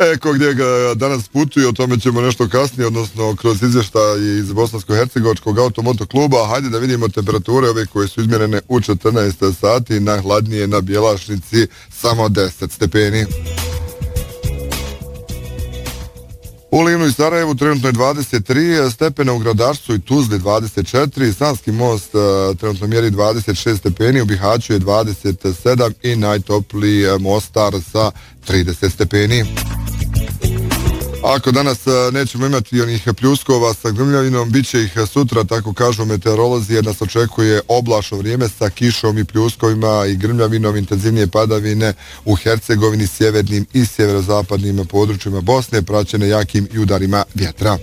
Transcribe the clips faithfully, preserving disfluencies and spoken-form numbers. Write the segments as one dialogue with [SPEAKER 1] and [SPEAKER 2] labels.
[SPEAKER 1] Eko gdje ga danas putuju, o tome ćemo nešto kasnije, odnosno kroz izvještaj iz Bosansko-hercegovačkog automoto kluba. Hajde da vidimo temperature ove koje su izmjerene u četrnaest sati, najhladnije na Bjelašnici samo deset stepeni. U Livnu i Sarajevu trenutno je dvadeset tri stepena, u Gradačcu i Tuzli dvadeset četiri, Sanski most uh, trenutno mjeri dvadeset šest stepeni, u Bihaću je dvadeset sedam i najtopliji Mostar sa trideset stepeni. Ako danas nećemo imati onih pljuskova sa grmljavinom, bit će ih sutra, tako kažu meteorolozi, jer nas očekuje oblačno vrijeme sa kišom i pljuskovima i grmljavinom, intenzivnije padavine u Hercegovini, sjevernim i sjeverozapadnim područjima Bosne, praćene jakim i udarima vjetra.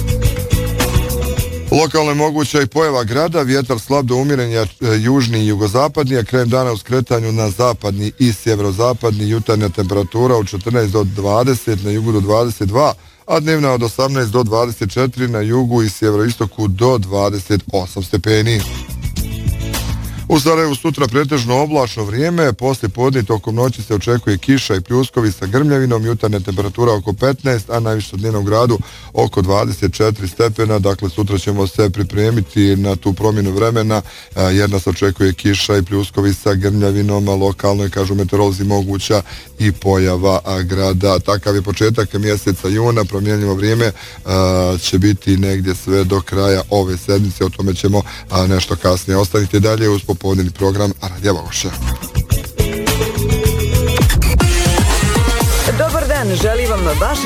[SPEAKER 1] Lokalno je moguća i pojava grada, vjetar slab do umirenja južni i jugozapadni, a krajem dana u skretanju na zapadni i sjeverozapadni, jutarnja temperatura od četrnaest do dvadeset, na jugu do dvadeset dva, a dnevna od osamnaest do dvadeset četiri, na jugu i sjeveroistoku do dvadeset osam stepeni. U Sarajevu sutra pretežno oblačno vrijeme, poslije podne tokom noći se očekuje kiša i pljuskovi sa grmljavinom, jutarnja temperatura oko petnaest, a najviše u dnevnom gradu oko dvadeset četiri stepena, dakle sutra ćemo se pripremiti na tu promjenu vremena, jer nas očekuje kiša i pljuskovi sa grmljavinom, lokalno je, kažu meteorolozi, moguća i pojava grada. Takav je početak mjeseca juna, promjenjivo vrijeme će biti negdje sve do kraja ove sedmice, o tome ćemo nešto kasnije. Ostanite dalje uz popodnevni program Radija Baloša.
[SPEAKER 2] Dobar dan, želim vam baš